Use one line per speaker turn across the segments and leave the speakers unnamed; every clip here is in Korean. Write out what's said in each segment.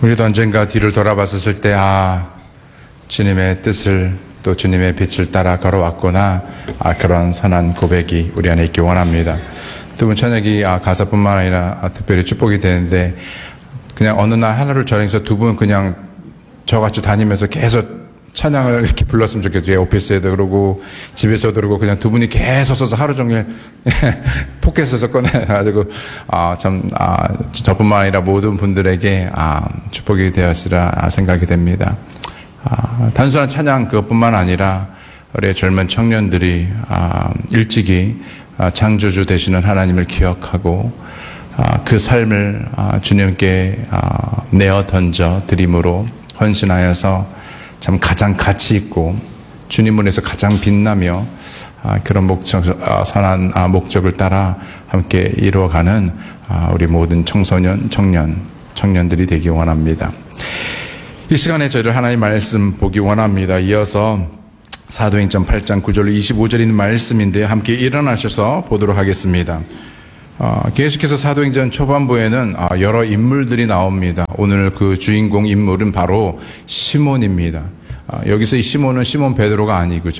우리도 언젠가 뒤를 돌아봤었을 때, 주님의 뜻을 또 주님의 빛을 따라 걸어왔구나. 그런 선한 고백이 우리 안에 있기 원합니다. 두 분 저녁이 가사뿐만 아니라 특별히 축복이 되는데, 그냥 어느 날 하루를 저녁에서 두 분 그냥 저같이 다니면서 계속 찬양을 이렇게 불렀으면 좋겠어요. 오피스에도 그러고 집에서도 그러고 그냥 두 분이 계속 써서 하루 종일 포켓에서 꺼내가지고 저뿐만 아니라 모든 분들에게 축복이 되었으라 생각이 됩니다. 단순한 찬양 그것뿐만 아니라 우리 젊은 청년들이 일찍이 창조주 되시는 하나님을 기억하고 그 삶을 주님께 내어 던져 드림으로 헌신하여서 참 가장 가치 있고 주님 문에서 가장 빛나며 그런 선한 목적을 따라 함께 이루어가는 우리 모든 청소년, 청년들이 되기 원합니다. 이 시간에 저희를 하나님 말씀 보기 원합니다. 이어서 사도행전 8장 9절로 25절 있는 말씀인데 함께 일어나셔서 보도록 하겠습니다. 계속해서 사도행전 초반부에는 여러 인물들이 나옵니다. 오늘 그 주인공 인물은 바로 시몬입니다. 여기서 이 시몬은 시몬 베드로가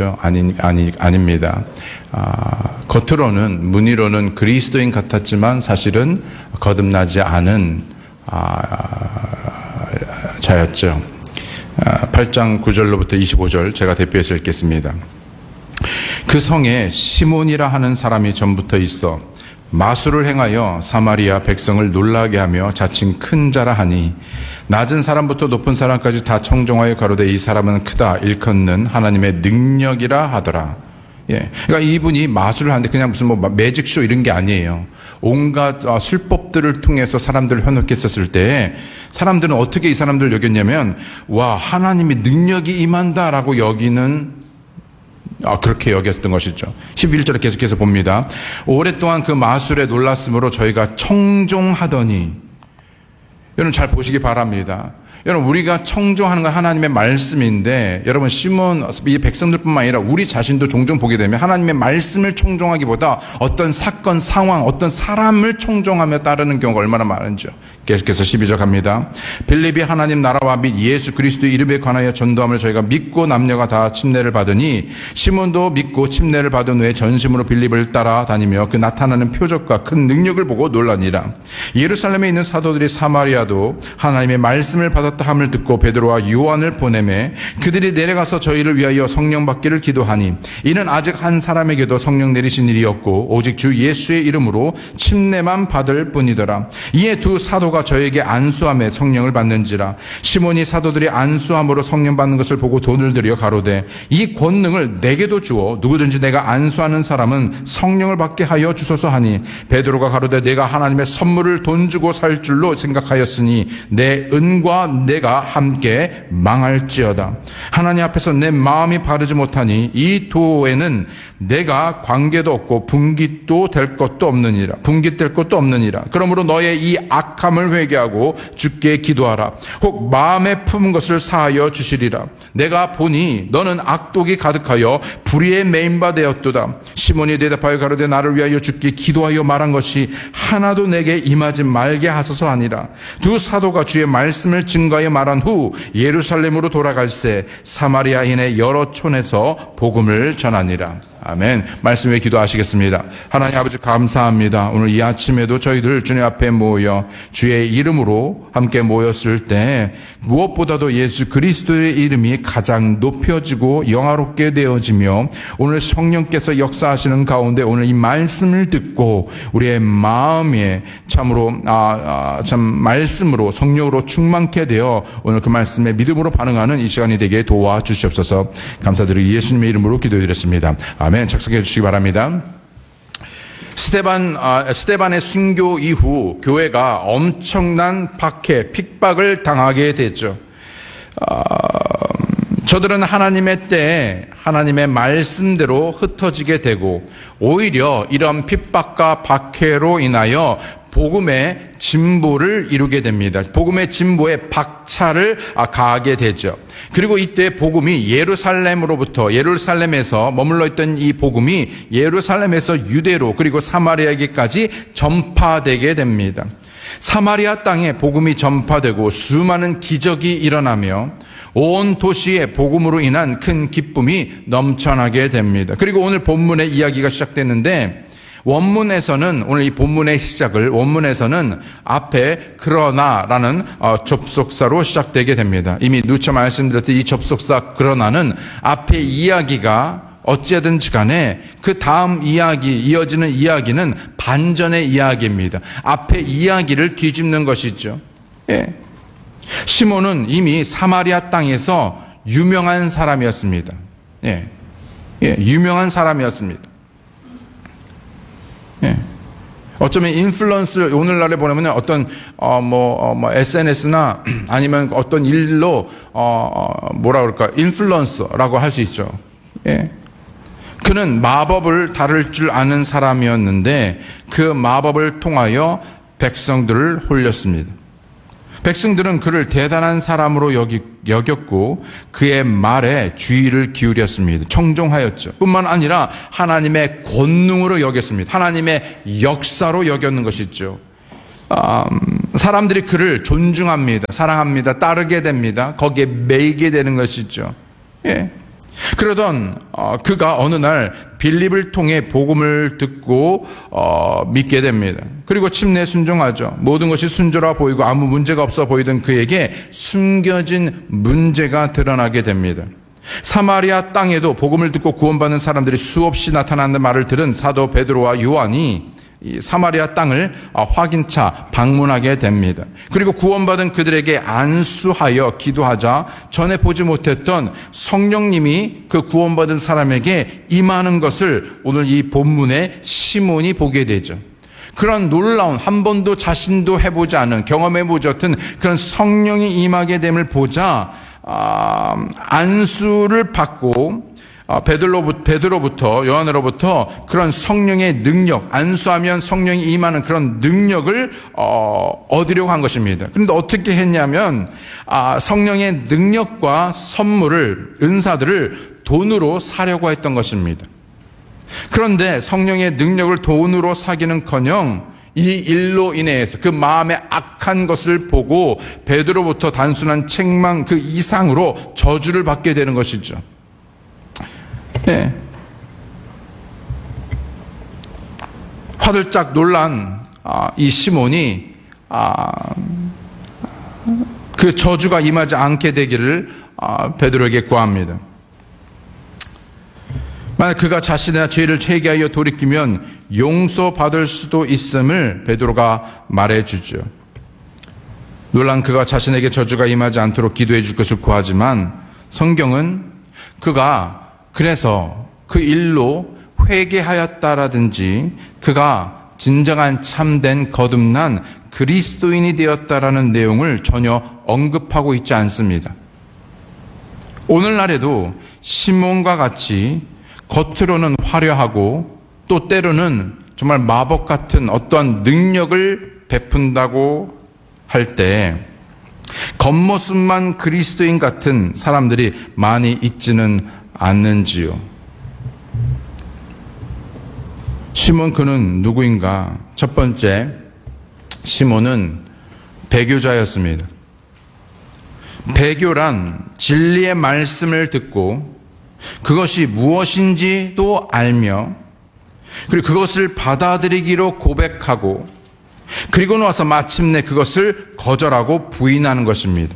아닙니다. 겉으로는 문의로는 그리스도인 같았지만 사실은 거듭나지 않은 자였죠. 8장 9절로부터 25절 제가 대표해서 읽겠습니다. 그 성에 시몬이라 하는 사람이 전부터 있어 마술을 행하여 사마리아 백성을 놀라게 하며 자칭 큰 자라 하니 낮은 사람부터 높은 사람까지 다 청종하여 가로되 이 사람은 크다 일컫는 하나님의 능력이라 하더라. 그러니까 이분이 마술을 하는데 그냥 무슨 매직쇼 이런 게 아니에요. 온갖 술법들을 통해서 사람들을 현혹했었을 때 사람들은 어떻게 이 사람들을 여겼냐면 하나님의 능력이 임한다라고 여기는 그렇게 여겼던 것이죠. 11절에 계속해서 봅니다. 오랫동안 그 마술에 놀랐으므로 저희가 청종하더니, 여러분 잘 보시기 바랍니다. 여러분 우리가 청종하는 건 하나님의 말씀인데, 여러분 시몬 이 백성들뿐만 아니라 우리 자신도 종종 보게 되면 하나님의 말씀을 청종하기보다 어떤 사건 상황 어떤 사람을 청종하며 따르는 경우가 얼마나 많은지요. 계속해서 12절 갑니다. 빌립이 하나님 나라와 및 예수 그리스도의 이름에 관하여 전도함을 저희가 믿고 남녀가 다 침례를 받으니 시몬도 믿고 침례를 받은 후에 전심으로 빌립을 따라다니며 그 나타나는 표적과 큰 능력을 보고 놀라니라. 예루살렘에 있는 사도들이 사마리아도 하나님의 말씀을 받았다 함을 듣고 베드로와 요한을 보내매 그들이 내려가서 저희를 위하여 성령 받기를 기도하니 이는 아직 한 사람에게도 성령 내리신 일이 없고 오직 주 예수의 이름으로 침례만 받을 뿐이더라. 이에 두 사도가 저에게 안수함에 성령을 받는지라. 시몬이 사도들이 안수함으로 성령 받는 것을 보고 돈을 들여 가로되 이 권능을 내게도 주어 누구든지 내가 안수하는 사람은 성령을 받게 하여 주소서 하니 베드로가 가로되 내가 하나님의 선물을 돈 주고 살 줄로 생각하였으니 내 은과 내가 함께 망할지어다. 하나님 앞에서 내 마음이 바르지 못하니 이 도에는 내가 관계도 없고 분깃될 것도 없느니라. 그러므로 너의 이 악함을 회개하고 주께 기도하라. 혹 마음에 품은 것을 사하여 주시리라. 내가 보니 너는 악독이 가득하여 불의에 매인 바 되었도다. 시몬이 대답하여 가로되 나를 위하여 주께 기도하여 말한 것이 하나도 내게 임하지 말게 하소서 하니라. 두 사도가 주의 말씀을 증거하여 말한 후 예루살렘으로 돌아갈새 사마리아인의 여러 촌에서 복음을 전하니라. 아멘. 말씀에 기도하시겠습니다. 하나님 아버지 감사합니다. 오늘 이 아침에도 저희들 주님 앞에 모여 주의 이름으로 함께 모였을 때 무엇보다도 예수 그리스도의 이름이 가장 높여지고 영화롭게 되어지며 오늘 성령께서 역사하시는 가운데 오늘 이 말씀을 듣고 우리의 마음에 참으로 참 말씀으로 성령으로 충만케 되어 오늘 그 말씀에 믿음으로 반응하는 이 시간이 되게 도와주시옵소서. 감사드리고 예수님의 이름으로 기도드렸습니다. 아멘. 착석해 주시기 바랍니다. 스데반의 순교 이후 교회가 엄청난 박해, 핍박을 당하게 됐죠. 저들은 하나님의 때에 하나님의 말씀대로 흩어지게 되고 오히려 이런 핍박과 박해로 인하여 복음의 진보를 이루게 됩니다. 복음의 진보에 박차를 가하게 되죠. 그리고 이때 복음이 예루살렘에서 머물러 있던 이 복음이 예루살렘에서 유대로 그리고 사마리아에게까지 전파되게 됩니다. 사마리아 땅에 복음이 전파되고 수많은 기적이 일어나며 온 도시에 복음으로 인한 큰 기쁨이 넘쳐나게 됩니다. 그리고 오늘 본문의 이야기가 시작됐는데 원문에서는 오늘 이 본문의 시작을 원문에서는 앞에 그러나라는 접속사로 시작되게 됩니다. 이미 누차 말씀드렸듯이 이 접속사 그러나는 앞에 이야기가 어찌하든지 간에 그 다음 이야기, 이어지는 이야기는 반전의 이야기입니다. 앞에 이야기를 뒤집는 것이죠. 예. 시몬은 이미 사마리아 땅에서 유명한 사람이었습니다. 예. 예, 유명한 사람이었습니다. 예. 어쩌면 인플루언스, 오늘날에 보면 어떤, SNS나 아니면 어떤 일로, 뭐라 그럴까, 인플루언서라고 할 수 있죠. 예. 그는 마법을 다룰 줄 아는 사람이었는데 그 마법을 통하여 백성들을 홀렸습니다. 백성들은 그를 대단한 사람으로 여겼고 그의 말에 주의를 기울였습니다. 청종하였죠. 뿐만 아니라 하나님의 권능으로 여겼습니다. 하나님의 역사로 여겼는 것이죠. 사람들이 그를 존중합니다. 사랑합니다. 따르게 됩니다. 거기에 매이게 되는 것이죠. 예. 그러던 그가 어느 날 빌립을 통해 복음을 듣고 믿게 됩니다. 그리고 침례에 순종하죠. 모든 것이 순조로워 보이고 아무 문제가 없어 보이던 그에게 숨겨진 문제가 드러나게 됩니다. 사마리아 땅에도 복음을 듣고 구원받는 사람들이 수없이 나타나는 말을 들은 사도 베드로와 요한이 이 사마리아 땅을 확인차 방문하게 됩니다. 그리고 구원받은 그들에게 안수하여 기도하자 전에 보지 못했던 성령님이 그 구원받은 사람에게 임하는 것을 오늘 이 본문에 시몬이 보게 되죠. 그런 놀라운, 한 번도 자신도 해보지 않은, 경험해보지 않은 그런 성령이 임하게 됨을 보자 안수를 받고 베드로부터 요한으로부터 그런 성령의 능력, 안수하면 성령이 임하는 그런 능력을 얻으려고 한 것입니다. 그런데 어떻게 했냐면 성령의 능력과 선물을, 은사들을 돈으로 사려고 했던 것입니다. 그런데 성령의 능력을 돈으로 사기는커녕 이 일로 인해서 그 마음의 악한 것을 보고 베드로부터 단순한 책망 그 이상으로 저주를 받게 되는 것이죠. 예. 화들짝 놀란 이 시몬이 그 저주가 임하지 않게 되기를 베드로에게 구합니다. 만약 그가 자신의 죄를 회개하여 돌이키면 용서받을 수도 있음을 베드로가 말해주죠. 놀란 그가 자신에게 저주가 임하지 않도록 기도해 줄 것을 구하지만 성경은 그가 그래서 그 일로 회개하였다라든지 그가 진정한 참된 거듭난 그리스도인이 되었다라는 내용을 전혀 언급하고 있지 않습니다. 오늘날에도 시몬과 같이 겉으로는 화려하고 또 때로는 정말 마법 같은 어떠한 능력을 베푼다고 할 때 겉모습만 그리스도인 같은 사람들이 많이 있지는 않는지요. 시몬 그는 누구인가? 첫 번째, 시몬은 배교자였습니다. 배교란 진리의 말씀을 듣고 그것이 무엇인지도 알며 그리고 그것을 받아들이기로 고백하고 그리고 나서 마침내 그것을 거절하고 부인하는 것입니다.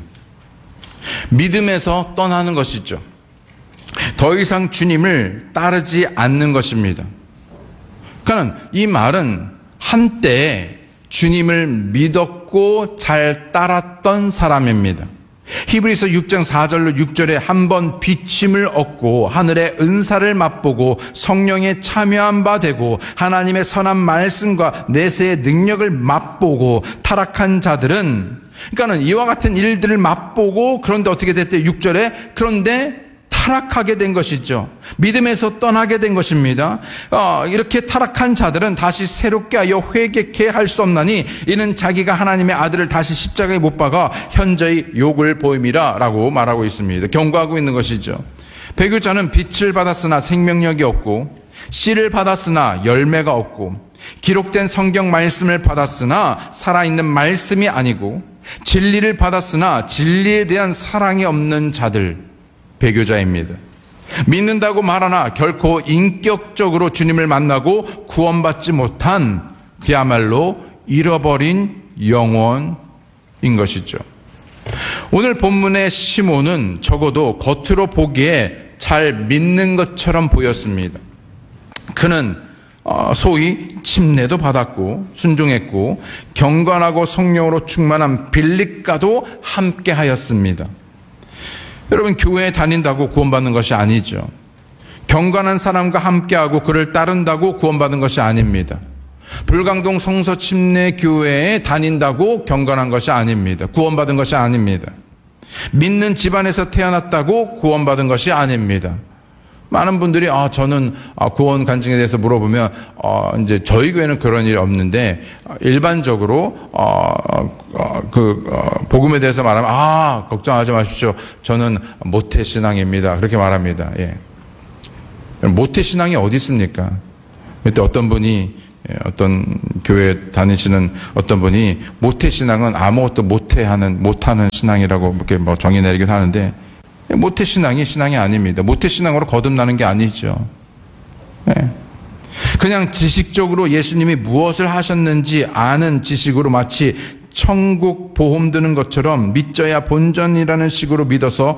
믿음에서 떠나는 것이죠. 더 이상 주님을 따르지 않는 것입니다. 그러니까 이 말은 한때 주님을 믿었고 잘 따랐던 사람입니다. 히브리서 6장 4절로 6절에 한번 비침을 얻고 하늘의 은사를 맛보고 성령에 참여한 바 되고 하나님의 선한 말씀과 내세의 능력을 맛보고 타락한 자들은 그러니까는 이와 같은 일들을 맛보고 그런데 어떻게 됐대? 6절에 그런데 타락하게 된 것이죠. 믿음에서 떠나게 된 것입니다. 이렇게 타락한 자들은 다시 새롭게 하여 회개케 할 수 없나니 이는 자기가 하나님의 아들을 다시 십자가에 못 박아 현저히 욕을 보임이라 라고 말하고 있습니다. 경고하고 있는 것이죠. 배교자는 빛을 받았으나 생명력이 없고 씨를 받았으나 열매가 없고 기록된 성경 말씀을 받았으나 살아있는 말씀이 아니고 진리를 받았으나 진리에 대한 사랑이 없는 자들, 배교자입니다. 믿는다고 말하나 결코 인격적으로 주님을 만나고 구원받지 못한 그야말로 잃어버린 영혼인 것이죠. 오늘 본문의 시몬은 적어도 겉으로 보기에 잘 믿는 것처럼 보였습니다. 그는 소위 침례도 받았고 순종했고 경건하고 성령으로 충만한 빌립과도 함께하였습니다. 여러분, 교회에 다닌다고 구원받는 것이 아니죠. 경건한 사람과 함께하고 그를 따른다고 구원받는 것이 아닙니다. 불광동 성서 침례 교회에 다닌다고 경건한 것이 아닙니다. 구원받은 것이 아닙니다. 믿는 집안에서 태어났다고 구원받은 것이 아닙니다. 많은 분들이 저는 구원 간증에 대해서 물어보면 이제 저희 교회는 그런 일이 없는데 일반적으로 복음에 대해서 말하면 걱정하지 마십시오. 저는 모태 신앙입니다. 그렇게 말합니다. 예. 모태 신앙이 어디 있습니까? 그때 어떤 분이 어떤 교회 다니시는 어떤 분이 모태 신앙은 아무것도 못하는 신앙이라고 이렇게 정의 내리긴 하는데 모태 신앙이 신앙이 아닙니다. 모태 신앙으로 거듭나는 게 아니죠. 네. 그냥 지식적으로 예수님이 무엇을 하셨는지 아는 지식으로 마치 천국 보험 드는 것처럼 믿져야 본전이라는 식으로 믿어서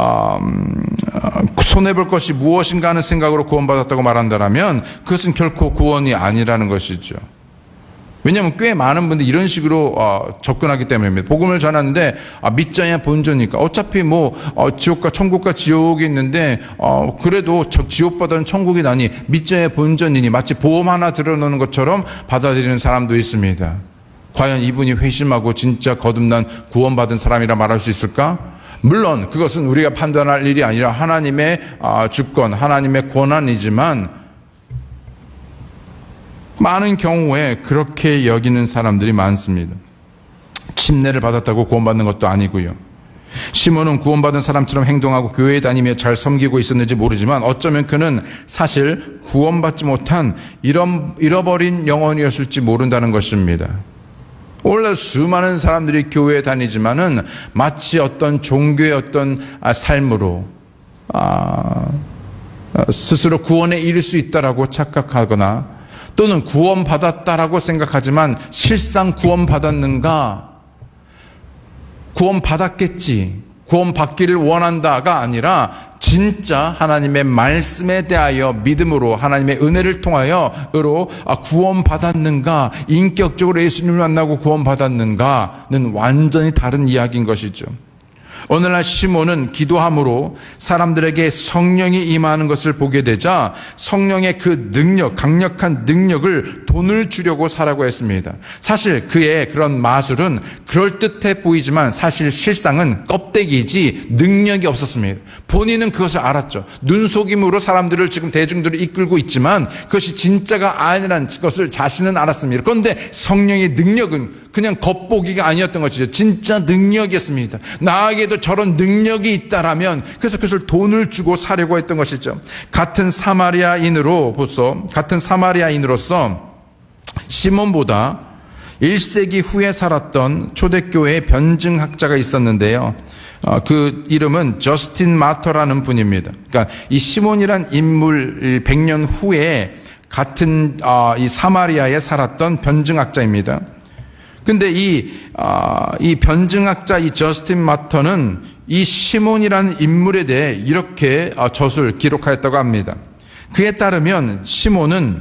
손해볼 것이 무엇인가 하는 생각으로 구원받았다고 말한다면 그것은 결코 구원이 아니라는 것이죠. 왜냐하면 꽤 많은 분들이 이런 식으로 접근하기 때문입니다. 복음을 전하는데 믿자야 본전이니까 어차피 지옥과 천국과 지옥이 있는데 그래도 지옥보다는 천국이 나니 믿자야 본전이니 마치 보험 하나 들어놓는 것처럼 받아들이는 사람도 있습니다. 과연 이분이 회심하고 진짜 거듭난 구원받은 사람이라 말할 수 있을까? 물론 그것은 우리가 판단할 일이 아니라 하나님의 주권, 하나님의 권한이지만 많은 경우에 그렇게 여기는 사람들이 많습니다. 침례를 받았다고 구원받는 것도 아니고요. 시몬은 구원받은 사람처럼 행동하고 교회에 다니며 잘 섬기고 있었는지 모르지만 어쩌면 그는 사실 구원받지 못한 잃어버린 영혼이었을지 모른다는 것입니다. 원래 수많은 사람들이 교회에 다니지만은 마치 어떤 종교의 어떤 삶으로 스스로 구원에 이를 수 있다라고 착각하거나 또는 구원받았다라고 생각하지만 실상 구원받았는가? 구원받았겠지. 구원받기를 원한다가 아니라 진짜 하나님의 말씀에 대하여 믿음으로 하나님의 은혜를 통하여로 구원받았는가? 인격적으로 예수님을 만나고 구원받았는가는 완전히 다른 이야기인 것이죠. 오늘날 시몬은 기도함으로 사람들에게 성령이 임하는 것을 보게 되자 성령의 그 능력, 강력한 능력을 돈을 주려고 사라고 했습니다. 사실 그의 그런 마술은 그럴듯해 보이지만 사실 실상은 껍데기이지 능력이 없었습니다. 본인은 그것을 알았죠. 눈속임으로 사람들을 지금 대중들을 이끌고 있지만 그것이 진짜가 아니라는 것을 자신은 알았습니다. 그런데 성령의 능력은 그냥 겉보기가 아니었던 것이죠. 진짜 능력이었습니다. 나에게도 저런 능력이 있다라면 그래서 그것을 돈을 주고 사려고 했던 것이죠. 같은 사마리아인으로서 시몬보다 1세기 후에 살았던 초대교회의 변증학자가 있었는데요. 그 이름은 저스틴 마터라는 분입니다. 그러니까 이 시몬이란 인물 100년 후에 같은 이 사마리아에 살았던 변증학자입니다. 근데 이 변증학자 이 저스틴 마터는 이 시몬이라는 인물에 대해 이렇게 저술 기록하였다고 합니다. 그에 따르면 시몬은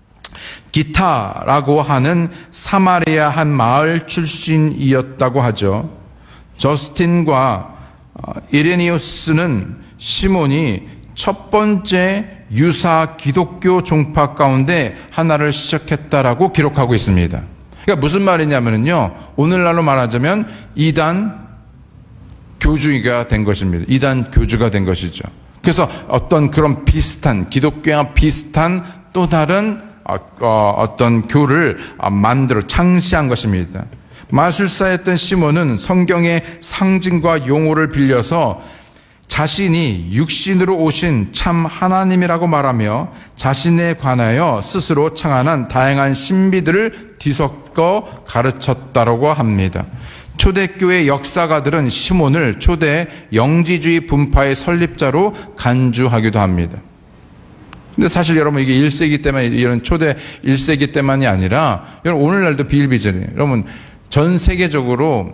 기타라고 하는 사마리아 한 마을 출신이었다고 하죠. 저스틴과 이레니우스는 시몬이 첫 번째 유사 기독교 종파 가운데 하나를 시작했다라고 기록하고 있습니다. 그러니까 무슨 말이냐면요. 오늘날로 말하자면 이단 교주가 된 것입니다. 이단 교주가 된 것이죠. 그래서 어떤 그런 비슷한 기독교와 비슷한 또 다른 어떤 교를 창시한 것입니다. 마술사였던 시몬은 성경의 상징과 용어를 빌려서 자신이 육신으로 오신 참 하나님이라고 말하며 자신에 관하여 스스로 창안한 다양한 신비들을 뒤섞어 가르쳤다라고 합니다. 초대교회 역사가들은 시몬을 초대 영지주의 분파의 설립자로 간주하기도 합니다. 근데 사실 여러분 이게 1세기 때만 이런 초대 1세기 때만이 아니라 여러분 오늘날도 비일비재해요. 여러분 전 세계적으로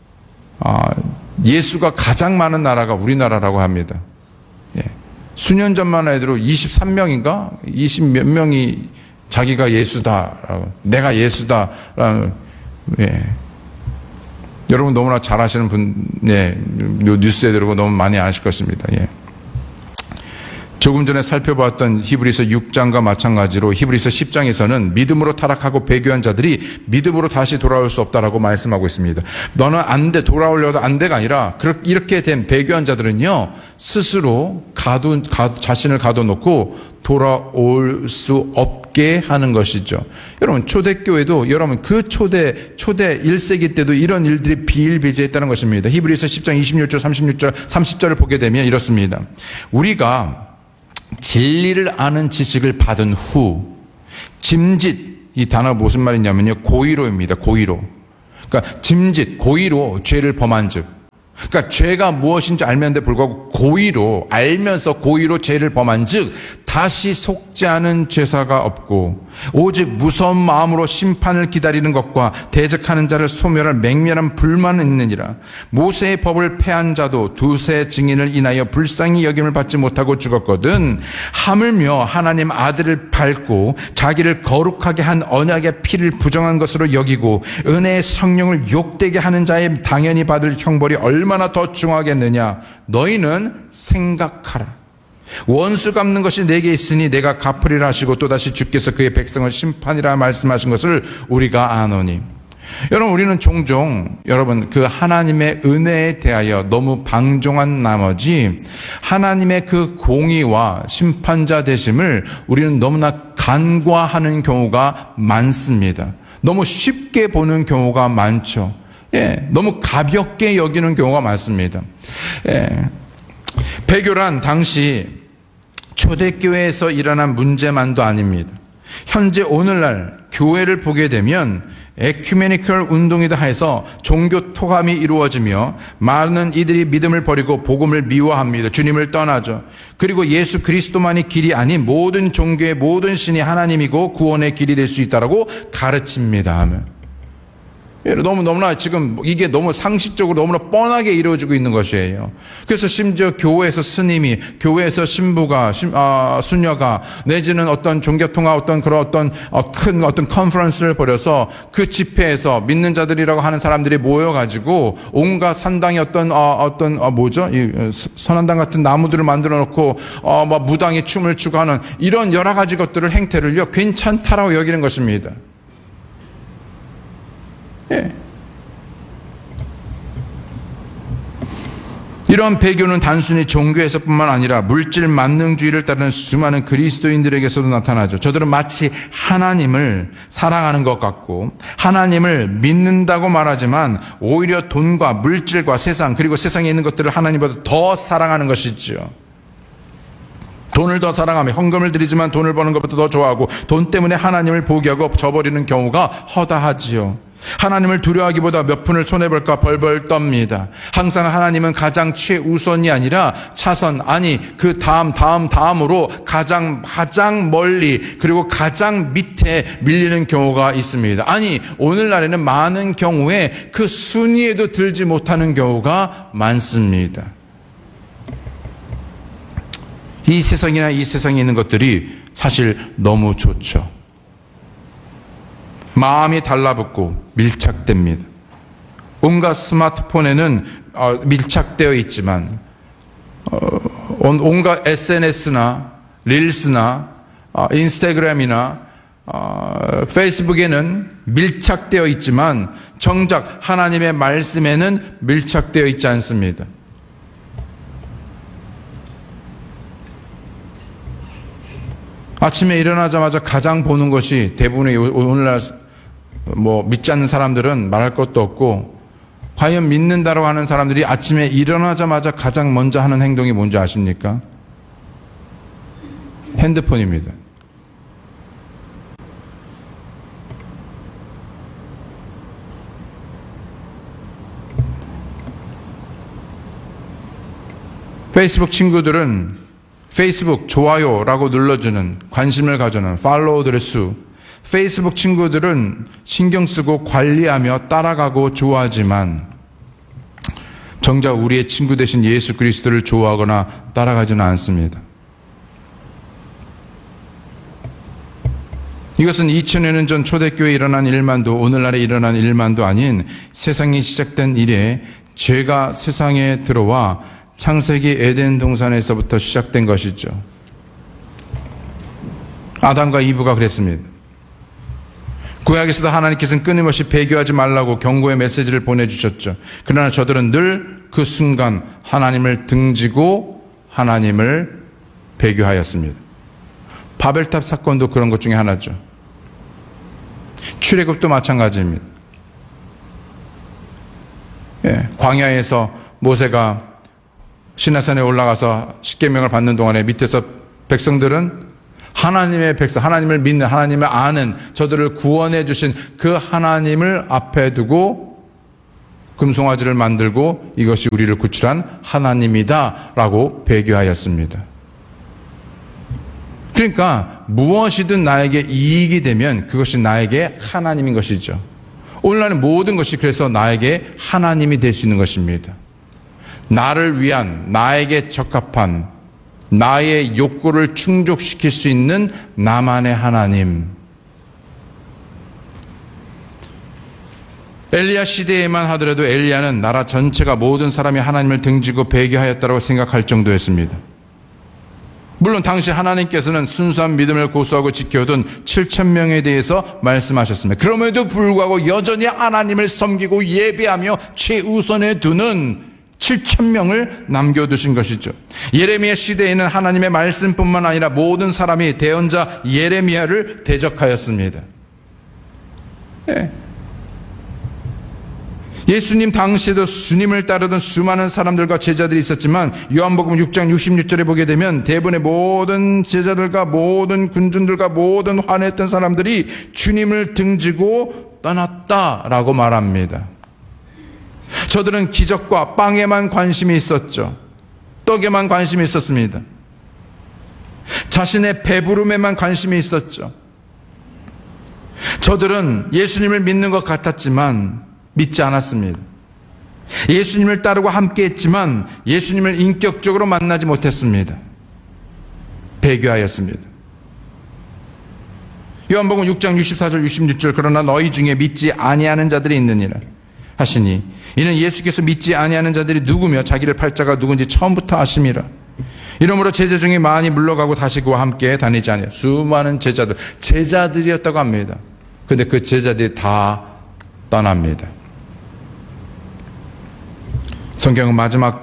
예수가 가장 많은 나라가 우리나라라고 합니다. 예. 수년 전만 해도 23명인가? 20 몇 명이 자기가 예수다. 내가 예수다라는 예. 여러분 너무나 잘 아시는 분, 예, 뉴스에 들어오고 너무 많이 아실 것입니다. 예. 조금 전에 살펴봤던 히브리서 6장과 마찬가지로 히브리서 10장에서는 믿음으로 타락하고 배교한 자들이 믿음으로 다시 돌아올 수 없다라고 말씀하고 있습니다. 너는 안 돼, 돌아오려도 안 돼가 아니라 이렇게 된 배교한 자들은요, 스스로 자신을 가둬놓고 돌아올 수 없게 하는 것이죠. 여러분, 초대교회도 여러분 그 초대 1세기 때도 이런 일들이 비일비재했다는 것입니다. 히브리서 10장 26절, 30절을 보게 되면 이렇습니다. 우리가 진리를 아는 지식을 받은 후 짐짓, 이 단어 무슨 말이냐면요, 고의로입니다. 고의로. 그러니까 짐짓, 고의로 죄를 범한 즉, 그러니까 죄가 무엇인지 알면데 불구하고 고의로 알면서 고의로 죄를 범한 즉 다시 속지 않은 죄사가 없고 오직 무서운 마음으로 심판을 기다리는 것과 대적하는 자를 소멸할 맹렬한 불만은 있느니라. 모세의 법을 폐한 자도 두세 증인을 인하여 불쌍히 여김을 받지 못하고 죽었거든. 하물며 하나님 아들을 밟고 자기를 거룩하게 한 언약의 피를 부정한 것으로 여기고 은혜의 성령을 욕되게 하는 자의 당연히 받을 형벌이 얼마나 더 중하겠느냐. 너희는 생각하라. 원수 갚는 것이 내게 있으니 내가 갚으리라 하시고 또다시 주께서 그의 백성을 심판이라 말씀하신 것을 우리가 아노니. 여러분, 우리는 종종 여러분 그 하나님의 은혜에 대하여 너무 방종한 나머지 하나님의 그 공의와 심판자 되심을 우리는 너무나 간과하는 경우가 많습니다. 너무 쉽게 보는 경우가 많죠. 예, 너무 가볍게 여기는 경우가 많습니다. 예. 배교란 당시 초대교회에서 일어난 문제만도 아닙니다. 현재 오늘날 교회를 보게 되면 에큐메니컬 운동이다 해서 종교 토감이 이루어지며 많은 이들이 믿음을 버리고 복음을 미워합니다. 주님을 떠나죠. 그리고 예수 그리스도만이 길이 아닌 모든 종교의 모든 신이 하나님이고 구원의 길이 될 수 있다라고 가르칩니다. 하면 너무나 지금 이게 너무 상식적으로 너무나 뻔하게 이루어지고 있는 것이에요. 그래서 심지어 교회에서 스님이, 교회에서 신부가, 수녀가, 내지는 어떤 종교통합 큰 컨퍼런스를 벌여서 그 집회에서 믿는 자들이라고 하는 사람들이 모여가지고 온갖 산당의 선한당 같은 나무들을 만들어 놓고, 무당이 춤을 추고 하는 이런 여러 가지 행태를요, 괜찮다라고 여기는 것입니다. 예. 이러한 배교는 단순히 종교에서뿐만 아니라 물질 만능주의를 따르는 수많은 그리스도인들에게서도 나타나죠. 저들은 마치 하나님을 사랑하는 것 같고 하나님을 믿는다고 말하지만 오히려 돈과 물질과 세상 그리고 세상에 있는 것들을 하나님보다 더 사랑하는 것이죠. 돈을 더 사랑하며 헌금을 드리지만 돈을 버는 것보다 더 좋아하고 돈 때문에 하나님을 포기하고 저버리는 경우가 허다하지요. 하나님을 두려워하기보다 몇 푼을 손해볼까 벌벌 떱니다. 항상 하나님은 가장 최우선이 아니라 차선, 아니 그 다음으로 가장 멀리 그리고 가장 밑에 밀리는 경우가 있습니다. 아니 오늘날에는 많은 경우에 그 순위에도 들지 못하는 경우가 많습니다. 이 세상에 있는 것들이 사실 너무 좋죠. 마음이 달라붙고 밀착됩니다. 온갖 스마트폰에는 밀착되어 있지만 온갖 SNS나 릴스나 인스타그램이나 페이스북에는 밀착되어 있지만 정작 하나님의 말씀에는 밀착되어 있지 않습니다. 아침에 일어나자마자 가장 보는 것이 대부분의 오늘날 믿지 않는 사람들은 말할 것도 없고 과연 믿는다고 하는 사람들이 아침에 일어나자마자 가장 먼저 하는 행동이 뭔지 아십니까? 핸드폰입니다. 페이스북 친구들은 페이스북 좋아요라고 눌러주는, 관심을 가져는 팔로워들의 수, 페이스북 친구들은 신경 쓰고 관리하며 따라가고 좋아하지만 정작 우리의 친구 되신 예수 그리스도를 좋아하거나 따라가지는 않습니다. 이것은 2000여 년 전 초대교회에 일어난 일만도 오늘날에 일어난 일만도 아닌 세상이 시작된 이래 죄가 세상에 들어와 창세기 에덴 동산에서부터 시작된 것이죠. 아담과 이브가 그랬습니다. 구약에서도 하나님께서는 끊임없이 배교하지 말라고 경고의 메시지를 보내주셨죠. 그러나 저들은 늘 그 순간 하나님을 등지고 하나님을 배교하였습니다. 바벨탑 사건도 그런 것 중에 하나죠. 출애굽도 마찬가지입니다. 광야에서 모세가 시내산에 올라가서 십계명을 받는 동안에 밑에서 백성들은 하나님의 백성, 하나님을 믿는, 하나님을 아는, 저들을 구원해 주신 그 하나님을 앞에 두고 금송아지를 만들고 이것이 우리를 구출한 하나님이다 라고 배교하였습니다. 그러니까 무엇이든 나에게 이익이 되면 그것이 나에게 하나님인 것이죠. 오늘날의 모든 것이 그래서 나에게 하나님이 될 수 있는 것입니다. 나를 위한, 나에게 적합한, 나의 욕구를 충족시킬 수 있는 나만의 하나님. 엘리야 시대에만 하더라도 엘리야는 나라 전체가 모든 사람이 하나님을 등지고 배교하였다고 생각할 정도였습니다. 물론 당시 하나님께서는 순수한 믿음을 고수하고 지켜오던 7,000명에 대해서 말씀하셨습니다. 그럼에도 불구하고 여전히 하나님을 섬기고 예배하며 최우선에 두는 7,000명을 남겨두신 것이죠. 예레미야 시대에는 하나님의 말씀뿐만 아니라 모든 사람이 대언자 예레미야를 대적하였습니다. 예수님 당시에도 주님을 따르던 수많은 사람들과 제자들이 있었지만 요한복음 6장 66절에 보게 되면 대부분의 모든 제자들과 모든 군중들과 모든 환호했던 사람들이 주님을 등지고 떠났다라고 말합니다. 저들은 기적과 빵에만 관심이 있었죠. 떡에만 관심이 있었습니다. 자신의 배부름에만 관심이 있었죠. 저들은 예수님을 믿는 것 같았지만 믿지 않았습니다. 예수님을 따르고 함께했지만 예수님을 인격적으로 만나지 못했습니다. 배교하였습니다. 요한복음 6장 64절 66절 그러나 너희 중에 믿지 아니하는 자들이 있느니라 하시니 이는 예수께서 믿지 아니하는 자들이 누구며 자기를 팔 자가 누군지 처음부터 아심이라. 이러므로 제자 중에 많이 물러가고 다시 그와 함께 다니지 아니하여 수많은 제자들이었다고 합니다. 그런데 그 제자들이 다 떠납니다. 성경은 마지막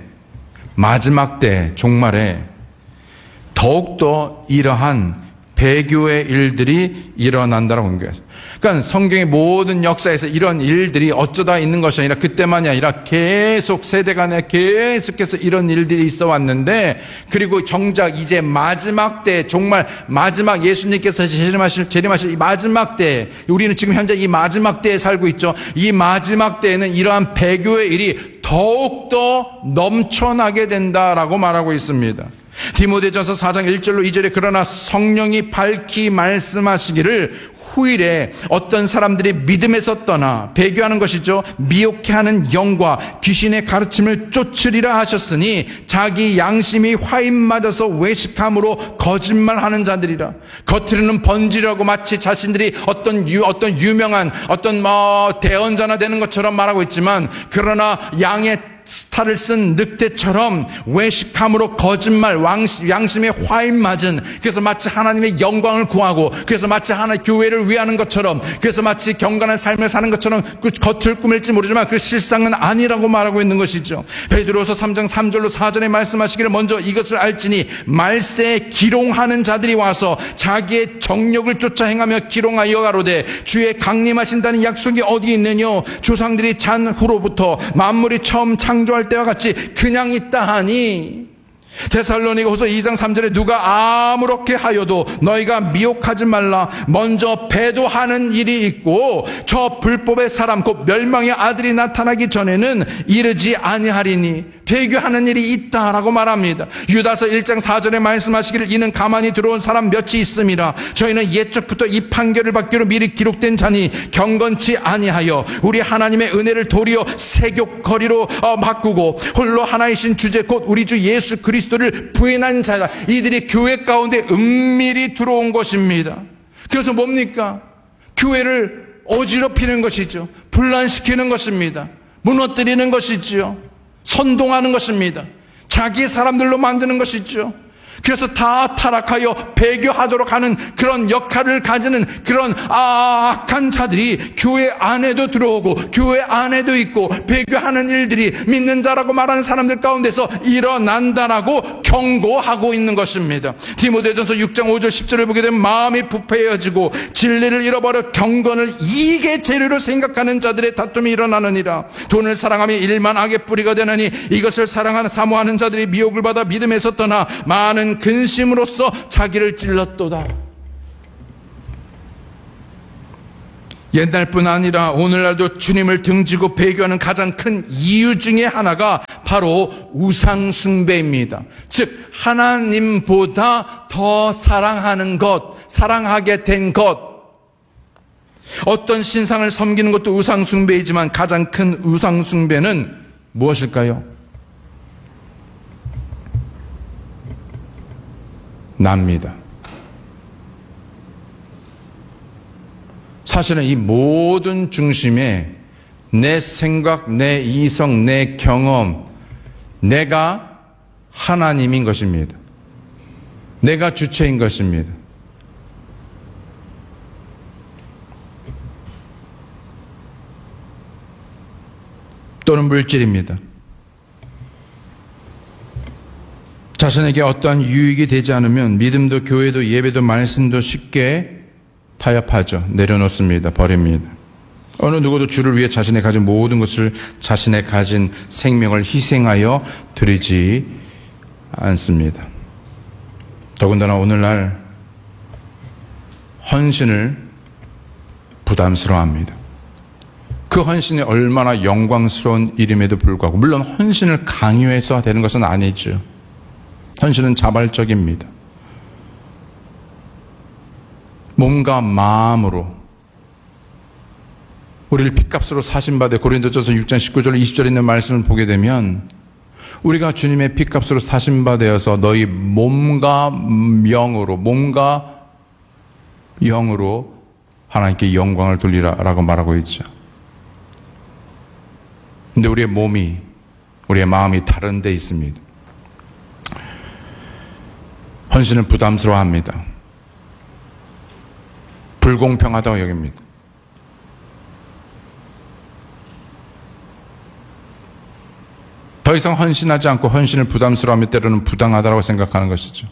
때 종말에 더욱더 이러한 배교의 일들이 일어난다라고 공개했어요. 그러니까 성경의 모든 역사에서 이런 일들이 어쩌다 있는 것이 아니라 그때만이 아니라 계속 세대 간에 계속해서 이런 일들이 있어 왔는데 그리고 정작 이제 마지막 때 정말 마지막 예수님께서 재림하실 이 마지막 때 우리는 지금 현재 이 마지막 때에 살고 있죠. 이 마지막 때에는 이러한 배교의 일이 더욱더 넘쳐나게 된다라고 말하고 있습니다. 디모데전서 4장 1절로 2절에 그러나 성령이 밝히 말씀하시기를 후일에 어떤 사람들이 믿음에서 떠나 배교하는 것이죠. 미혹해하는 영과 귀신의 가르침을 쫓으리라 하셨으니 자기 양심이 화인 맞아서 외식함으로 거짓말하는 자들이라. 겉으로는 번지려고 마치 자신들이 어떤 유명한 어떤 대언자나 되는 것처럼 말하고 있지만 그러나 양의 탈을 쓴 늑대처럼 외식함으로 거짓말, 양심의 화인 맞은, 그래서 마치 하나님의 영광을 구하고, 그래서 마치 교회를 위하는 것처럼, 그래서 마치 경건한 삶을 사는 것처럼 겉을 꾸밀지 모르지만 그 실상은 아니라고 말하고 있는 것이죠. 베드로서 3장 3절로 4절에 말씀하시기를 먼저 이것을 알지니 말세에 기롱하는 자들이 와서 자기의 정욕을 쫓아 행하며 기롱하여 가로되 주의 강림하신다는 약속이 어디 있느뇨? 조상들이 잔 후로부터 만물이 처음 창조할 때와 같이 그냥 있다 하니. 데살로니가후서 2장 3절에 누가 아무렇게 하여도 너희가 미혹하지 말라. 먼저 배도하는 일이 있고 저 불법의 사람 곧 멸망의 아들이 나타나기 전에는 이르지 아니하리니. 배교하는 일이 있다라고 말합니다. 유다서 1장 4절에 말씀하시기를 이는 가만히 들어온 사람 몇이 있음이라. 저희는 옛적부터 이 판결을 받기로 미리 기록된 자니 경건치 아니하여 우리 하나님의 은혜를 도리어 세욕거리로 바꾸고 홀로 하나이신 주제 곧 우리 주 예수 그리스도를 부인한 자라. 이들이 교회 가운데 은밀히 들어온 것입니다. 그래서 뭡니까? 교회를 어지럽히는 것이죠. 분란시키는 것입니다. 무너뜨리는 것이지요. 선동하는 것입니다. 자기 사람들로 만드는 것이죠. 그래서 다 타락하여 배교하도록 하는 그런 역할을 가지는 그런 악한 자들이 교회 안에도 들어오고 교회 안에도 있고 배교하는 일들이 믿는 자라고 말하는 사람들 가운데서 일어난다라고 경고하고 있는 것입니다. 디모데전서 6장 5절 10절을 보게 되면 마음이 부패해지고 진리를 잃어버려 경건을 이익의 재료로 생각하는 자들의 다툼이 일어나느니라. 돈을 사랑하며 일만 악의 뿌리가 되느니 이것을 사모하는 자들이 미혹을 받아 믿음에서 떠나 많은 근심으로써 자기를 찔렀도다. 옛날뿐 아니라 오늘날도 주님을 등지고 배교하는 가장 큰 이유 중에 하나가 바로 우상숭배입니다. 즉 하나님보다 더 사랑하는 것, 사랑하게 된 것. 어떤 신상을 섬기는 것도 우상숭배이지만 가장 큰 우상숭배는 무엇일까요? 납니다. 사실은 이 모든 중심에 내 생각, 내 이성, 내 경험, 내가 하나님인 것입니다. 내가 주체인 것입니다. 또는 물질입니다. 자신에게 어떠한 유익이 되지 않으면 믿음도 교회도 예배도 말씀도 쉽게 타협하죠. 내려놓습니다. 버립니다. 어느 누구도 주를 위해 자신의 가진 모든 것을 자신의 가진 생명을 희생하여 드리지 않습니다. 더군다나 오늘날 헌신을 부담스러워합니다. 그 헌신이 얼마나 영광스러운 일임에도 불구하고 물론 헌신을 강요해서 되는 것은 아니죠. 헌신은 자발적입니다. 몸과 마음으로 우리를 핏값으로 사신받아 고린도전서 6장 19절 20절에 있는 말씀을 보게 되면 우리가 주님의 핏값으로 사신받아서 너희 몸과 영으로 하나님께 영광을 돌리라라고 말하고 있죠. 근데 우리의 마음이 다른 데 있습니다. 헌신을 부담스러워합니다. 불공평하다고 여깁니다. 더 이상 헌신하지 않고 헌신을 부담스러워하며 때로는 부당하다고 생각하는 것이죠.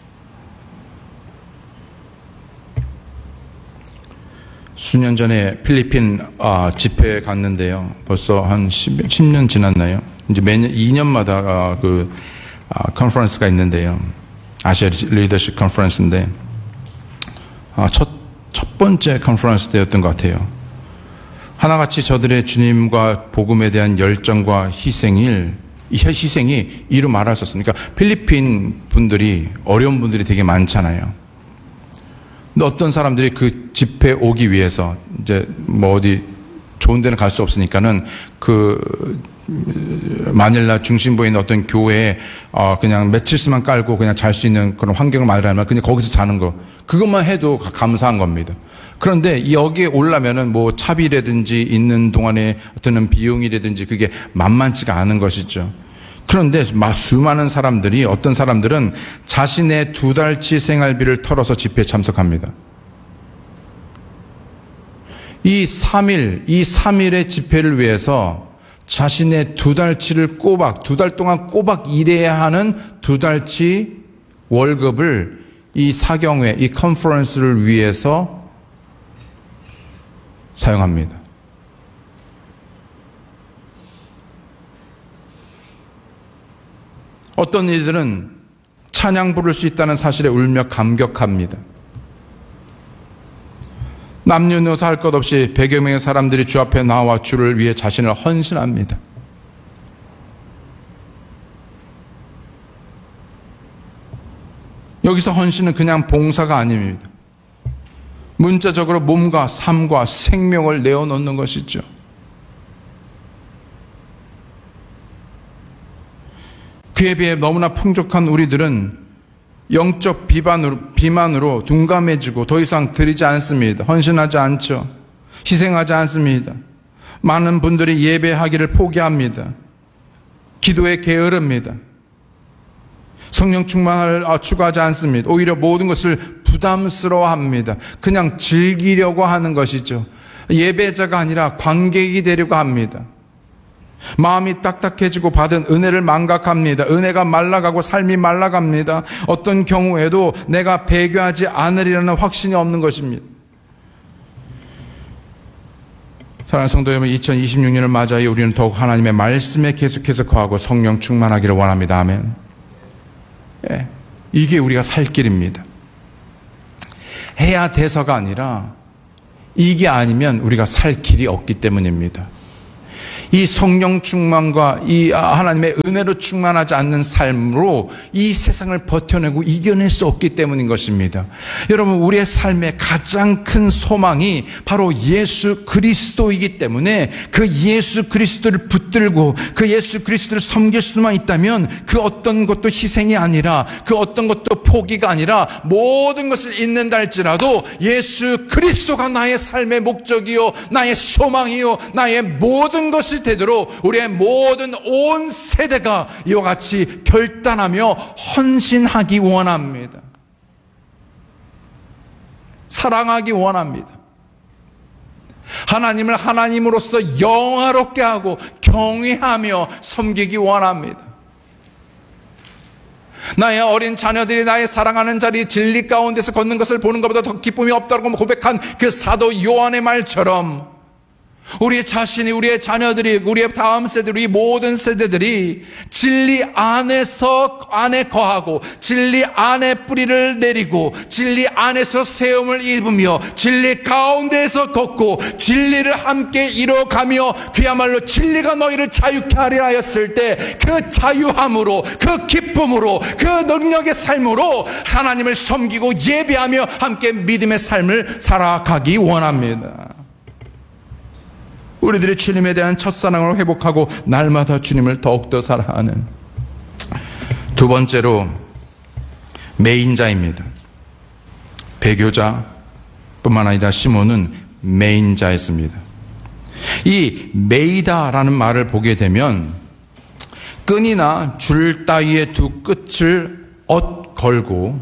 수년 전에 필리핀 집회에 갔는데요. 벌써 한 10년 지났나요? 이제 매년 2년마다 컨퍼런스가 있는데요. 아시아 리더십 컨퍼런스인데 첫 번째 컨퍼런스 때였던 것 같아요. 하나같이 저들의 주님과 복음에 대한 열정과 희생이 이루 말할 수 없습니다. 그러니까 필리핀 분들이 어려운 분들이 되게 많잖아요. 근데 어떤 사람들이 그 집회 오기 위해서 이제 어디 좋은 데는 갈 수 없으니까는 마닐라 중심부에 있는 어떤 교회에 그냥 매트리스만 깔고 그냥 잘 수 있는 그런 환경을 만들면 그냥 거기서 자는 거, 그것만 해도 감사한 겁니다. 그런데 여기에 오려면은 뭐 차비라든지 있는 동안에 드는 비용이라든지 그게 만만치가 않은 것이죠. 그런데 수많은 사람들이, 어떤 사람들은 자신의 2달치 생활비를 털어서 집회에 참석합니다. 이 3일의 집회를 위해서 자신의 2달치를 2달 동안 꼬박 일해야 하는 2달치 월급을 이 사경회, 이 컨퍼런스를 위해서 사용합니다. 어떤 이들은 찬양 부를 수 있다는 사실에 울며 감격합니다. 남녀노소 할 것 없이 100여 명의 사람들이 주 앞에 나와 주를 위해 자신을 헌신합니다. 여기서 헌신은 그냥 봉사가 아닙니다. 문자적으로 몸과 삶과 생명을 내어놓는 것이죠. 그에 비해 너무나 풍족한 우리들은 영적 비만으로 둔감해지고 더 이상 드리지 않습니다. 헌신하지 않죠. 희생하지 않습니다. 많은 분들이 예배하기를 포기합니다. 기도에 게으릅니다. 성령 충만을 추구하지 않습니다. 오히려 모든 것을 부담스러워합니다. 그냥 즐기려고 하는 것이죠. 예배자가 아니라 관객이 되려고 합니다. 마음이 딱딱해지고 받은 은혜를 망각합니다. 은혜가 말라가고 삶이 말라갑니다. 어떤 경우에도 내가 배교하지 않으리라는 확신이 없는 것입니다. 사랑하는 성도 여러분, 2026년을 맞이하여 우리는 더욱 하나님의 말씀에 계속해서 거하고 성령 충만하기를 원합니다. 아멘. 예, 이게 우리가 살 길입니다. 해야 돼서가 아니라 이게 아니면 우리가 살 길이 없기 때문입니다. 이 성령 충만과 이 하나님의 은혜로 충만하지 않는 삶으로 이 세상을 버텨내고 이겨낼 수 없기 때문인 것입니다. 여러분, 우리의 삶의 가장 큰 소망이 바로 예수 그리스도이기 때문에 그 예수 그리스도를 붙들고 그 예수 그리스도를 섬길 수만 있다면 그 어떤 것도 희생이 아니라, 그 어떤 것도 포기가 아니라 모든 것을 잊는다 할지라도 예수 그리스도가 나의 삶의 목적이요, 나의 소망이요, 나의 모든 것이 되도록 우리의 모든 온 세대가 이와 같이 결단하며 헌신하기 원합니다. 사랑하기 원합니다. 하나님을 하나님으로서 영화롭게 하고 경외하며 섬기기 원합니다. 나의 어린 자녀들이 나의 사랑하는 자리 진리 가운데서 걷는 것을 보는 것보다 더 기쁨이 없다고 고백한 그 사도 요한의 말처럼 우리의 자신이, 우리의 자녀들이, 우리의 다음 세대, 우리 모든 세대들이 진리 안에 거하고 진리 안에 뿌리를 내리고 진리 안에서 세움을 입으며 진리 가운데에서 걷고 진리를 함께 이뤄가며 그야말로 진리가 너희를 자유케 하리라 하였을 때 그 자유함으로, 그 기쁨으로, 그 능력의 삶으로 하나님을 섬기고 예배하며 함께 믿음의 삶을 살아가기 원합니다. 우리들의 주님에 대한 첫사랑을 회복하고 날마다 주님을 더욱더 사랑하는. 두 번째로 메인자입니다. 배교자뿐만 아니라 시몬은 메인자였습니다. 이 메이다라는 말을 보게 되면 끈이나 줄 따위의 두 끝을 엇걸고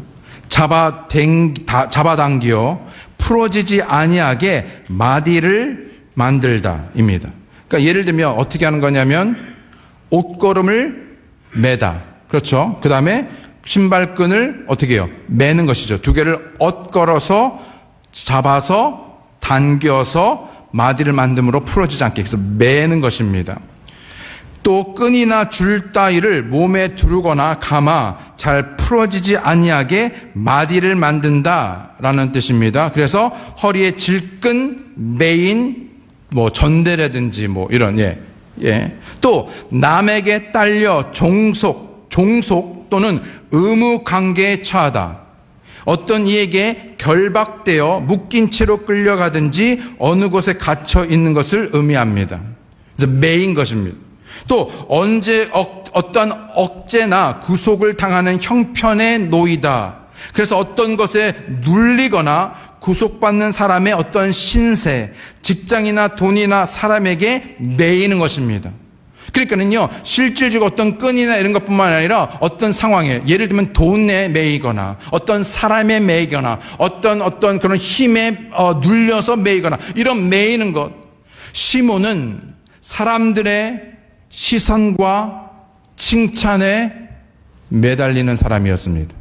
잡아당겨 풀어지지 아니하게 마디를 만들다입니다. 그러니까 예를 들면 어떻게 하는 거냐면 옷걸음을 매다. 그렇죠? 그 다음에 신발끈을 어떻게 해요? 매는 것이죠. 두 개를 엇걸어서 잡아서 당겨서 마디를 만듦으로 풀어지지 않게 해서 매는 것입니다. 또 끈이나 줄 따위를 몸에 두르거나 감아 잘 풀어지지 아니하게 마디를 만든다라는 뜻입니다. 그래서 허리에 질끈 매인 전대라든지 이런, 또 남에게 딸려 종속 또는 의무 관계에 처하다. 어떤 이에게 결박되어 묶인 채로 끌려가든지 어느 곳에 갇혀 있는 것을 의미합니다. 그래서 매인 것입니다. 또 어떤 억제나 구속을 당하는 형편에 놓이다. 그래서 어떤 것에 눌리거나 구속받는 사람의 어떤 신세, 직장이나 돈이나 사람에게 매이는 것입니다. 그러니까는요, 실질적으로 어떤 끈이나 이런 것뿐만 아니라 어떤 상황에, 예를 들면 돈에 매이거나 어떤 사람에 매이거나 어떤 그런 힘에 눌려서 매이거나 이런 매이는 것. 시몬은 사람들의 시선과 칭찬에 매달리는 사람이었습니다.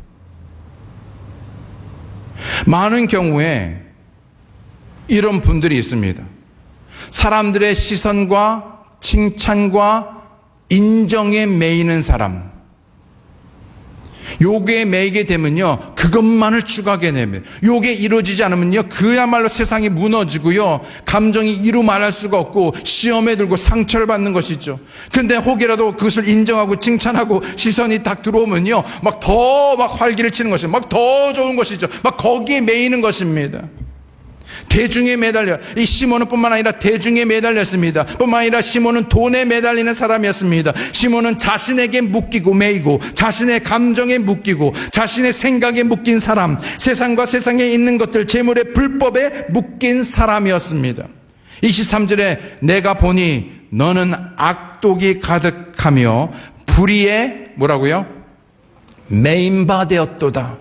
많은 경우에 이런 분들이 있습니다. 사람들의 시선과 칭찬과 인정에 매이는 사람. 요게 매이게 되면요, 그것만을 추구하게 됩니다. 요게 이루어지지 않으면요, 그야말로 세상이 무너지고요, 감정이 이루 말할 수가 없고 시험에 들고 상처를 받는 것이죠. 그런데 혹이라도 그것을 인정하고 칭찬하고 시선이 딱 들어오면요, 막 더 활기를 치는 것이죠. 막 더 좋은 것이죠. 막 거기에 매이는 것입니다. 대중에 매달려, 이 시몬은 뿐만 아니라 대중에 매달렸습니다. 뿐만 아니라 시몬은 돈에 매달리는 사람이었습니다. 시몬은 자신에게 묶이고 매이고 자신의 감정에 묶이고 자신의 생각에 묶인 사람, 세상과 세상에 있는 것들, 재물의 불법에 묶인 사람이었습니다. 23절에 내가 보니 너는 악독이 가득하며 불의에 뭐라고요? 매임바 되었도다.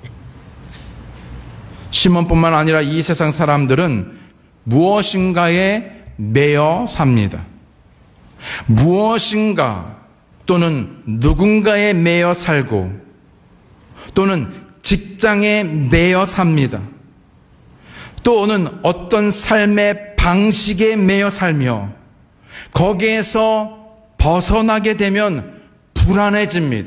시몬뿐만 아니라 이 세상 사람들은 무엇인가에 매여 삽니다. 무엇인가 또는 누군가에 매여 살고 또는 직장에 매여 삽니다. 또는 어떤 삶의 방식에 매여 살며 거기에서 벗어나게 되면 불안해집니다.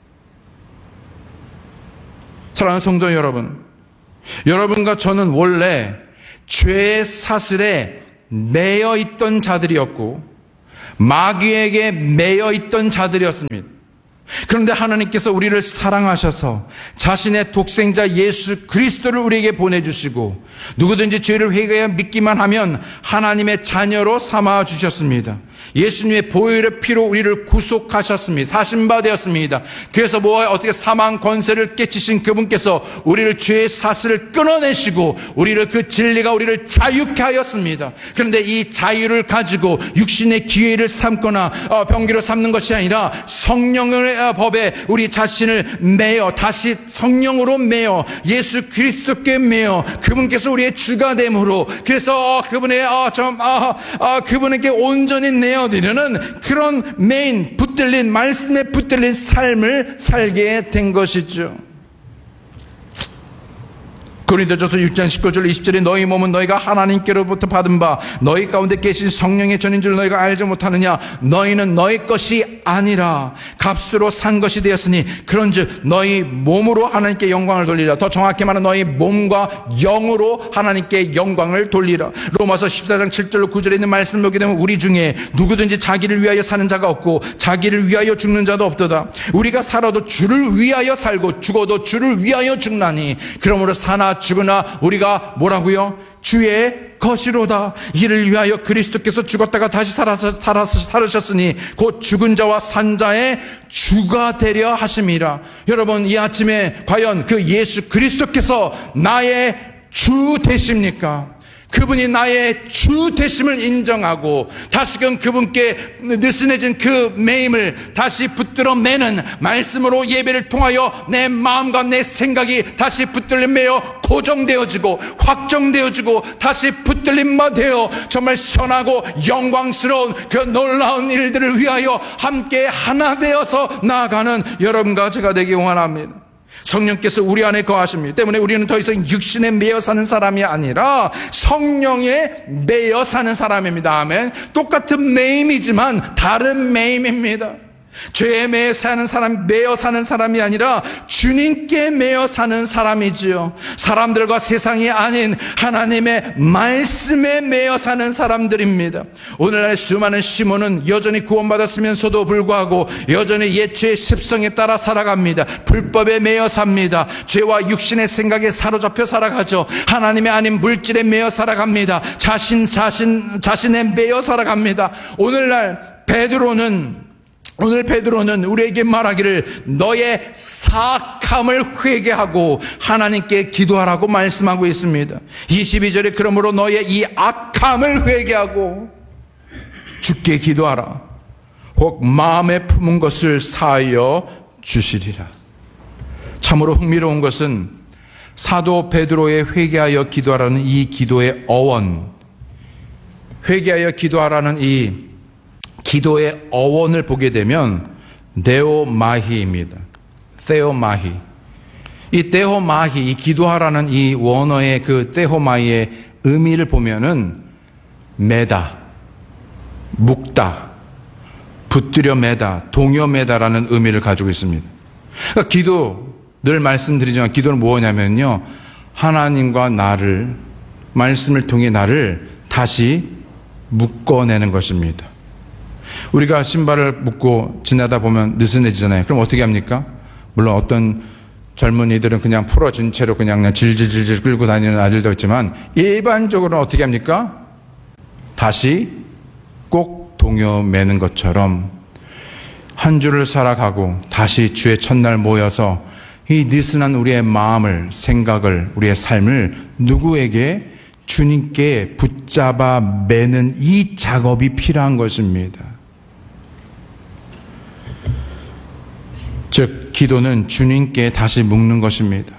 사랑하는 성도 여러분, 여러분과 저는 원래 죄의 사슬에 매여 있던 자들이었고 마귀에게 매여 있던 자들이었습니다. 그런데 하나님께서 우리를 사랑하셔서 자신의 독생자 예수 그리스도를 우리에게 보내주시고 누구든지 죄를 회개하여 믿기만 하면 하나님의 자녀로 삼아 주셨습니다. 예수님의 보혈의 피로 우리를 구속하셨습니다. 사신바 되었습니다. 그래서 어떻게 사망 권세를 깨치신 그분께서 우리를 죄의 사슬을 끊어내시고 우리를 그 진리가 우리를 자유케 하였습니다. 그런데 이 자유를 가지고 육신의 기회를 삼거나 병기로 삼는 것이 아니라 성령의 법에 우리 자신을 매어 다시 성령으로 매어 예수 그리스도께 매어 그분께서 우리의 주가 됨으로 그래서 그분에게 온전히 내어드리는 그런 메인 붙들린 말씀에 붙들린 삶을 살게 된 것이죠. 고린도전서 6장 19절 20절에 너희 몸은 너희가 하나님께로부터 받은 바 너희 가운데 계신 성령의 전인 줄 너희가 알지 못하느냐. 너희는 너희 것이 아니라 값으로 산 것이 되었으니 그런즉 너희 몸으로 하나님께 영광을 돌리라. 더 정확히 말하면 너희 몸과 영으로 하나님께 영광을 돌리라. 로마서 14장 7절로 9절에 있는 말씀을 보게 되면 우리 중에 누구든지 자기를 위하여 사는 자가 없고 자기를 위하여 죽는 자도 없도다. 우리가 살아도 주를 위하여 살고 죽어도 주를 위하여 죽나니 그러므로 사나 죽으나 우리가 뭐라고요? 주의 것이로다. 이를 위하여 그리스도께서 죽었다가 다시 살으셨으니 곧 죽은 자와 산 자의 주가 되려 하심이라. 여러분, 이 아침에 과연 그 예수 그리스도께서 나의 주 되십니까? 그분이 나의 주 되심을 인정하고 다시금 그분께 느슨해진 그 매임을 다시 붙들어 매는 말씀으로 예배를 통하여 내 마음과 내 생각이 다시 붙들려 매어 고정되어지고 확정되어지고 다시 붙들림 바 되어 정말 선하고 영광스러운 그 놀라운 일들을 위하여 함께 하나 되어서 나아가는 여러분과 제가 되기 원합니다. 성령께서 우리 안에 거하십니다. 때문에 우리는 더 이상 육신에 매여 사는 사람이 아니라 성령에 매여 사는 사람입니다. 아멘. 똑같은 매임이지만 다른 매임입니다. 죄에 매여 사는 사람이 아니라 주님께 매여 사는 사람이지요. 사람들과 세상이 아닌 하나님의 말씀에 매여 사는 사람들입니다. 오늘날 수많은 시몬은 여전히 구원받았으면서도 불구하고 여전히 옛죄의 습성에 따라 살아갑니다. 불법에 매여 삽니다. 죄와 육신의 생각에 사로잡혀 살아가죠. 하나님의 아닌 물질에 매여 살아갑니다. 자신에 매여 살아갑니다. 오늘날 오늘 베드로는 우리에게 말하기를 너의 사악함을 회개하고 하나님께 기도하라고 말씀하고 있습니다. 22절에 그러므로 너의 이 악함을 회개하고 주께 기도하라. 혹 마음에 품은 것을 사하여 주시리라. 참으로 흥미로운 것은 사도 베드로의 회개하여 기도하라는 이 기도의 어원, 회개하여 기도하라는 이 기도의 어원을 보게 되면 데오마히입니다. 데오마히. 이 데오마히, 이 기도하라는 이 원어의 그 데오마히의 의미를 보면은 매다, 묶다, 붙들여 매다, 동여 매다라는 의미를 가지고 있습니다. 그러니까 기도, 늘 말씀드리지만 기도는 뭐냐면요, 하나님과 나를, 말씀을 통해 나를 다시 묶어내는 것입니다. 우리가 신발을 묶고 지나다 보면 느슨해지잖아요. 그럼 어떻게 합니까? 물론 어떤 젊은이들은 그냥 풀어진 채로 그냥 질질질질 끌고 다니는 아들도 있지만 일반적으로는 어떻게 합니까? 다시 꼭 동여 매는 것처럼 한 주를 살아가고 다시 주의 첫날 모여서 이 느슨한 우리의 마음을, 생각을, 우리의 삶을 누구에게? 주님께 붙잡아 매는 이 작업이 필요한 것입니다. 즉 기도는 주님께 다시 묶는 것입니다.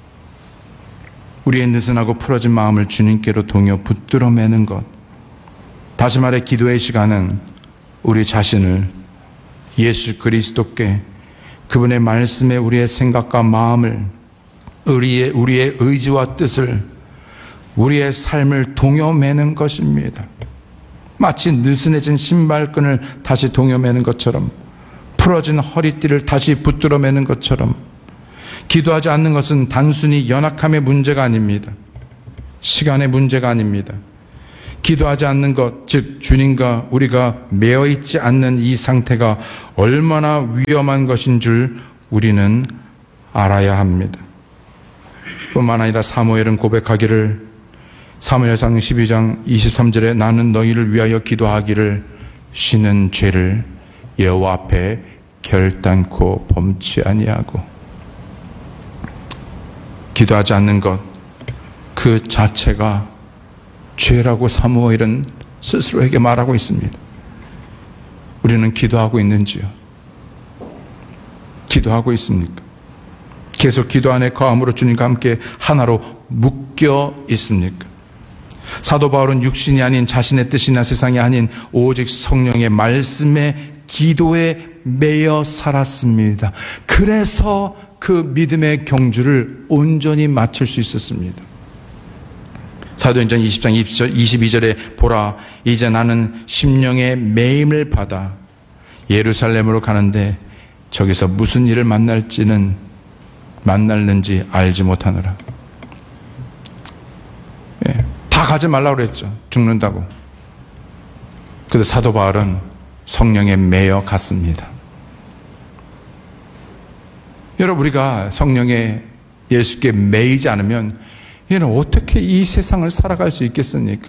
우리의 느슨하고 풀어진 마음을 주님께로 동여 붙들어 매는 것. 다시 말해 기도의 시간은 우리 자신을 예수 그리스도께, 그분의 말씀에 우리의 생각과 마음을, 우리의 의지와 뜻을, 우리의 삶을 동여 매는 것입니다. 마치 느슨해진 신발끈을 다시 동여 매는 것처럼, 풀어진 허리띠를 다시 붙들어 매는 것처럼, 기도하지 않는 것은 단순히 연약함의 문제가 아닙니다. 시간의 문제가 아닙니다. 기도하지 않는 것, 즉 주님과 우리가 매어 있지 않는 이 상태가 얼마나 위험한 것인 줄 우리는 알아야 합니다. 뿐만 아니라 사무엘은 고백하기를, 사무엘상 12장 23절에 나는 너희를 위하여 기도하기를 쉬는 죄를 여호와 앞에 결단코 범치 아니하고, 기도하지 않는 것 그 자체가 죄라고 사무엘은 스스로에게 말하고 있습니다. 우리는 기도하고 있는지요? 기도하고 있습니까? 계속 기도 안에 거함으로 주님과 함께 하나로 묶여 있습니까? 사도 바울은 육신이 아닌 자신의 뜻이나 세상이 아닌 오직 성령의 말씀에, 기도에 매여 살았습니다. 그래서 그 믿음의 경주를 온전히 마칠 수 있었습니다. 사도행전 20장 22절에 보라, 이제 나는 심령의 매임을 받아 예루살렘으로 가는데 저기서 무슨 일을 만날는지 알지 못하느라. 예, 다 가지 말라고 그랬죠. 죽는다고. 그래서 사도 바울은 성령에 매여 갔습니다. 여러분, 우리가 성령에, 예수께 매이지 않으면 얘는 어떻게 이 세상을 살아갈 수 있겠습니까?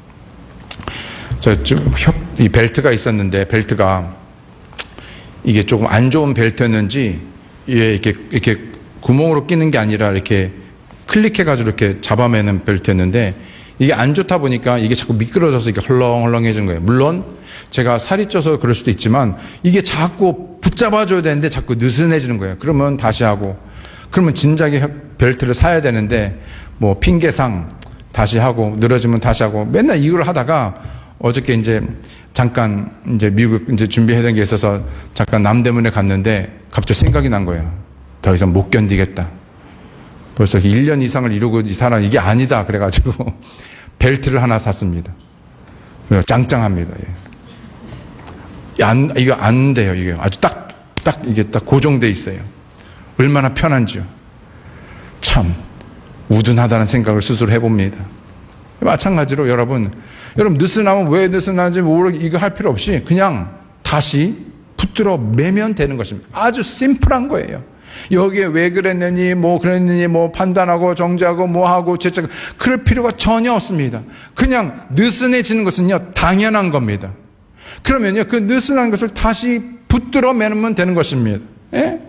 이 벨트가 있었는데, 벨트가 이게 조금 안 좋은 벨트였는지, 이렇게 구멍으로 끼는 게 아니라 이렇게 클릭해가지고 이렇게 잡아매는 벨트였는데, 이게 안 좋다 보니까 이게 자꾸 미끄러져서 이렇게 헐렁헐렁해진 거예요. 물론 제가 살이 쪄서 그럴 수도 있지만 이게 자꾸 붙잡아줘야 되는데 자꾸 느슨해지는 거예요. 그러면 다시 하고, 그러면 진작에 벨트를 사야 되는데 뭐 핑계상 다시 하고, 늘어지면 다시 하고, 맨날 이걸 하다가 어저께 이제 잠깐 이제 미국 이제 준비해야 게 있어서 잠깐 남대문에 갔는데 갑자기 생각이 난 거예요. 더 이상 못 견디겠다. 벌써 1년 이상을 이루고 이 사람 이게 아니다. 그래가지고 벨트를 하나 샀습니다. 짱짱합니다. 이거 안 돼요. 이게 아주 딱 이게 딱 고정돼 있어요. 얼마나 편한지요. 참 우둔하다는 생각을 스스로 해봅니다. 마찬가지로 여러분 느슨하면 왜 느슨한지 모르고 이거 할 필요 없이 그냥 다시 붙들어 매면 되는 것입니다. 아주 심플한 거예요. 여기에 왜 그랬느니 뭐 그랬느니 뭐 판단하고 정죄하고 뭐하고 죄책, 그럴 필요가 전혀 없습니다. 그냥 느슨해지는 것은요 당연한 겁니다. 그러면요, 그 느슨한 것을 다시 붙들어 매면 되는 것입니다. 예?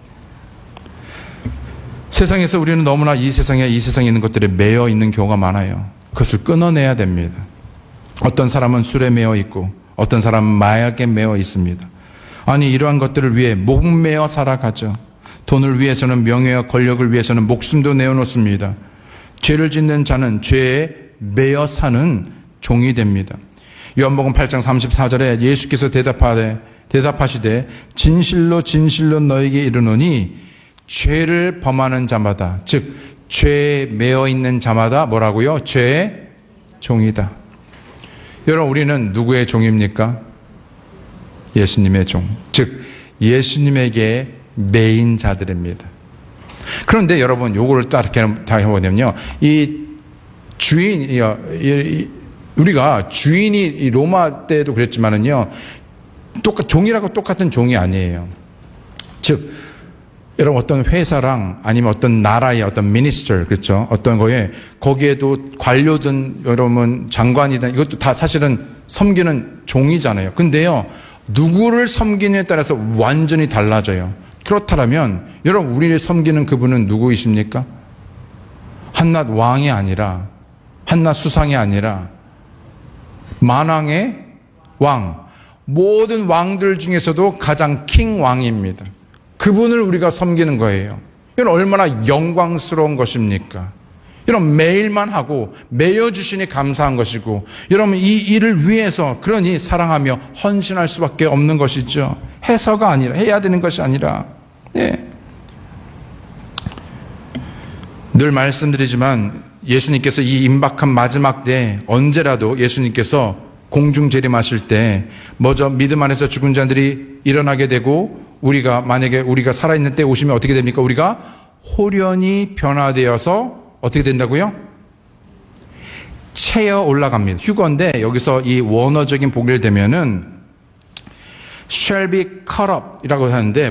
세상에서 우리는 너무나 이 세상에 있는 것들에 매여 있는 경우가 많아요. 그것을 끊어내야 됩니다. 어떤 사람은 술에 매여 있고 어떤 사람은 마약에 매여 있습니다. 아니, 이러한 것들을 위해 목매어 살아가죠. 돈을 위해서는, 명예와 권력을 위해서는 목숨도 내어놓습니다. 죄를 짓는 자는 죄에 매여 사는 종이 됩니다. 요한복음 8장 34절에 예수께서 대답하시되 진실로 진실로 너에게 이르노니 죄를 범하는 자마다, 즉 죄에 매여 있는 자마다 뭐라고요? 죄의 종이다. 여러분, 우리는 누구의 종입니까? 예수님의 종, 즉 예수님에게 매인 자들입니다. 그런데 여러분, 요거를 또 이렇게 다 해보면요, 이 주인, 우리가 주인이 로마 때도 그랬지만은요, 종이라고 똑같은 종이 아니에요. 즉, 여러분, 어떤 회사랑 아니면 어떤 나라의 어떤 미니스터, 그렇죠? 어떤 거에, 거기에도 관료든 여러분 장관이든 이것도 다 사실은 섬기는 종이잖아요. 근데요, 누구를 섬기느냐에 따라서 완전히 달라져요. 그렇다면 여러분, 우리를 섬기는 그분은 누구이십니까? 한낱 왕이 아니라, 한낱 수상이 아니라 만왕의 왕, 모든 왕들 중에서도 가장 킹 왕입니다. 그분을 우리가 섬기는 거예요. 이건 얼마나 영광스러운 것입니까? 여러분, 매일만 하고 매여 주시니 감사한 것이고, 여러분, 이 일을 위해서 그러니 사랑하며 헌신할 수밖에 없는 것이죠. 해서가 아니라, 해야 되는 것이 아니라. 예. 늘 말씀드리지만 예수님께서 이 임박한 마지막 때 언제라도 예수님께서 공중 재림하실 때 먼저 믿음 안에서 죽은 자들이 일어나게 되고, 우리가 만약에 우리가 살아있는 때 오시면 어떻게 됩니까? 우리가 홀연히 변화되어서 어떻게 된다고요? 채어 올라갑니다. 휴거인데 여기서 이 원어적인 보기를 되면은 shall be caught up 이라고 하는데,